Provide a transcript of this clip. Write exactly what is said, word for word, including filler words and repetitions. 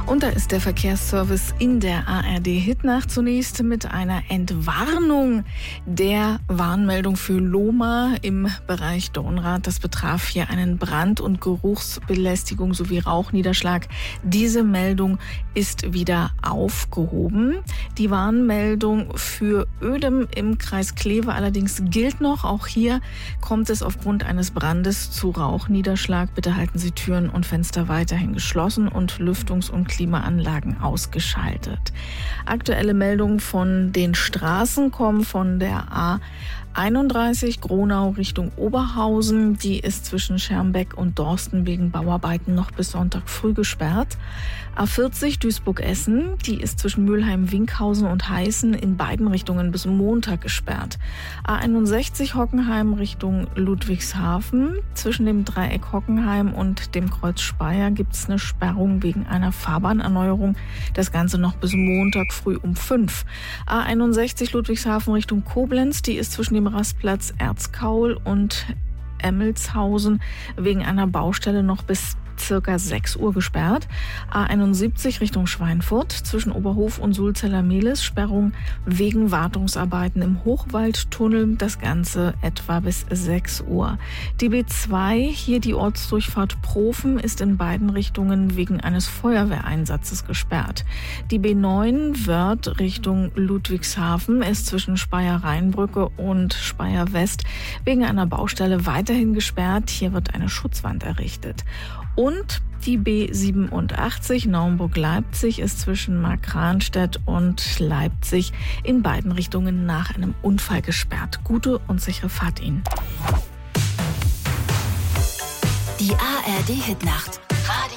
Und da ist der Verkehrsservice in der A R D-Hitnacht zunächst mit einer Entwarnung der Warnmeldung für Lohmar im Bereich Dornrad. Das betraf hier einen Brand- und Geruchsbelästigung sowie Rauchniederschlag. Diese Meldung ist wieder aufgehoben. Die Warnmeldung für Ödem im Kreis Kleve allerdings gilt noch. Auch hier kommt es aufgrund eines Brandes zu Rauchniederschlag. Bitte halten Sie Türen und Fenster weiterhin geschlossen und Lüftungs- und Klimaanlagen ausgeschaltet. Aktuelle Meldungen von den Straßen kommen von der A einunddreißig Gronau Richtung Oberhausen. Die ist zwischen Schermbeck und Dorsten wegen Bauarbeiten noch bis Sonntag früh gesperrt. A vierzig Duisburg-Essen, die ist zwischen Mülheim-Winkhausen und Heißen in beiden Richtungen bis Montag gesperrt. A einundsechzig Hockenheim Richtung Ludwigshafen. Zwischen dem Dreieck Hockenheim und dem Kreuz Speyer gibt es eine Sperrung wegen einer Fahrbahnerneuerung. Das Ganze noch bis Montag früh um fünf. A einundsechzig Ludwigshafen Richtung Koblenz, die ist zwischen dem Rastplatz Erzkaul und Emmelshausen wegen einer Baustelle noch bis circa sechs Uhr gesperrt. A einundsiebzig Richtung Schweinfurt zwischen Oberhof und Sulzeller-Mehlis, Sperrung wegen Wartungsarbeiten im Hochwaldtunnel, das Ganze etwa bis sechs Uhr. Die B zwei, hier die Ortsdurchfahrt Profen, ist in beiden Richtungen wegen eines Feuerwehreinsatzes gesperrt. Die B neun Wörth Richtung Ludwigshafen ist zwischen Speyer-Rheinbrücke und Speyer-West wegen einer Baustelle weiterhin gesperrt. Hier wird eine Schutzwand errichtet. Und die B siebenundachtzig Naumburg-Leipzig ist zwischen Markranstädt und Leipzig in beiden Richtungen nach einem Unfall gesperrt. Gute und sichere Fahrt Ihnen. Die A R D-Hitnacht. Radio